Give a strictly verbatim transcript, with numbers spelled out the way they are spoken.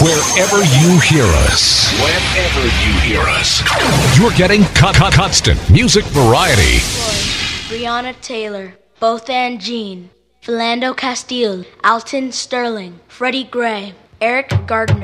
Wherever you hear us. Whenever you hear us. You're getting co- co- constant music variety. Breonna Taylor, Botha and Jean, Philando Castile, Alton Sterling, Freddie Gray, Eric Gardner.